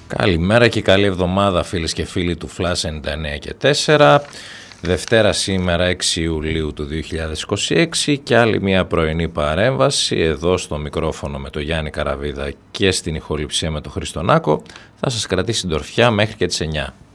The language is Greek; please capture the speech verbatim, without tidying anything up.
Καλημέρα και καλή εβδομάδα φίλες και φίλοι του Flash ενενήντα εννέα και τέσσερα. Δευτέρα σήμερα έξι Ιουλίου του δύο χιλιάδες είκοσι έξι και άλλη μια πρωινή παρέμβαση εδώ στο μικρόφωνο με τον Γιάννη Καραβίδα και στην ηχοληψία με τον Χριστονάκο θα σας κρατήσει συντροφιά μέχρι και τις εννιά.